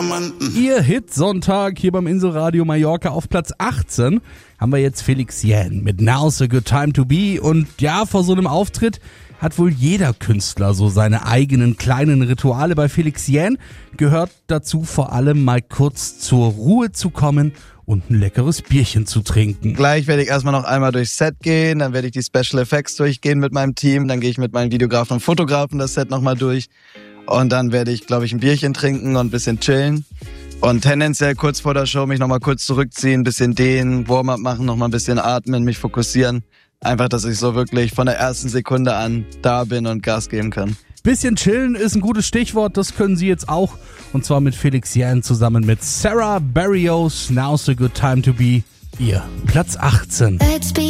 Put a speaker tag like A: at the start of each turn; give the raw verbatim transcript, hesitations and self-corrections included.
A: Diamanten.
B: Ihr Hit-Sonntag hier beim Inselradio Mallorca auf Platz achtzehn haben wir jetzt Felix Jähn mit Now's a Good Time to Be. Und ja, vor so einem Auftritt hat wohl jeder Künstler so seine eigenen kleinen Rituale. Bei Felix Jähn gehört dazu vor allem mal kurz zur Ruhe zu kommen und ein leckeres Bierchen zu trinken.
C: Gleich werde ich erstmal noch einmal durchs Set gehen, dann werde ich die Special Effects durchgehen mit meinem Team, dann gehe ich mit meinen Videografen und Fotografen das Set nochmal durch und dann werde ich, glaube ich, ein Bierchen trinken und ein bisschen chillen und tendenziell kurz vor der Show mich nochmal kurz zurückziehen, ein bisschen dehnen, Warm-up machen, nochmal ein bisschen atmen, mich fokussieren. Einfach, dass ich so wirklich von der ersten Sekunde an da bin und Gas geben kann.
B: Bisschen chillen ist ein gutes Stichwort, das können Sie jetzt auch. Und zwar mit Felix Jähn zusammen mit Sarah Barrios, Now's a Good Time to Be. Ihr Platz achtzehn.